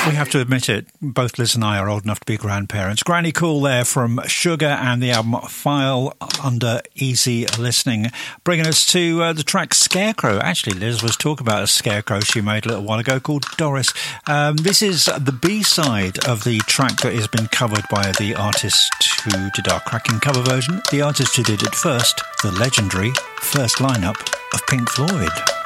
We have to admit it, both Liz and I are old enough to be grandparents. Granny Cool there from Sugar and the album File Under Easy Listening, bringing us to the track Scarecrow. Actually, Liz was talking about a scarecrow she made a little while ago called Doris. This is the B-side of the track that has been covered by the artist who did our cracking cover version, the artist who did it first, the legendary first lineup of Pink Floyd.